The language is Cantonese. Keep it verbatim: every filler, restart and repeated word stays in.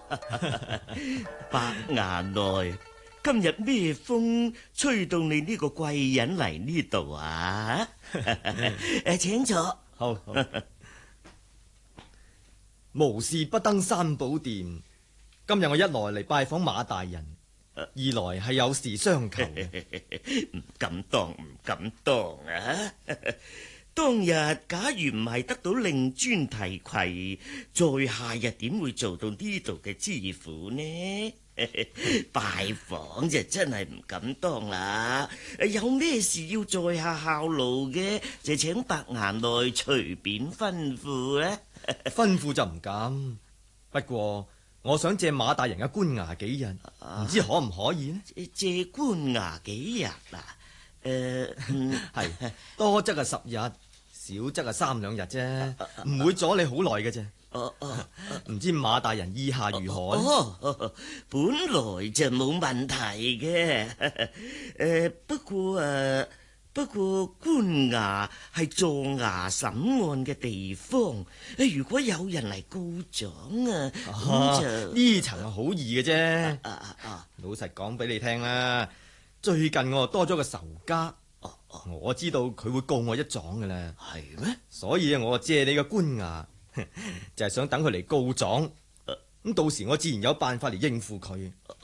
白牙內，今日咩風吹到你呢個貴人嚟呢度啊？誒，請坐。 好，好。無事不登三寶殿。今日我一來嚟拜訪馬大人，二來係有事相求。 唔敢當，唔敢當啊！當日假如唔係得到令尊提攜，在下日點會做到呢度嘅知府呢？拜訪就真係唔敢當啦。有咩事要在下效勞嘅，就請白牙內隨便吩咐啦。 吩咐就唔敢，不過我想借馬大人嘅官衙幾日，唔知可唔可以呢？ 借官衙幾日啊？誒， 係多則係十日，少則係三兩日啫，唔會阻你好耐嘅啫。 哦哦， 唔知馬大人意下如何呢？ 哦，本來就冇問題嘅。誒，不過誒，不過官衙係做衙審案嘅地方，如果有人嚟告狀啊，咁就呢層係好易嘅啫。 啊啊啊！ 老實講俾你聽啦，最近我多咗個仇家，我知道佢會告我一狀嘅啦。 係咩？ 所以我借你嘅官衙，就係想等佢嚟告狀，咁到時我自然有辦法嚟應付佢。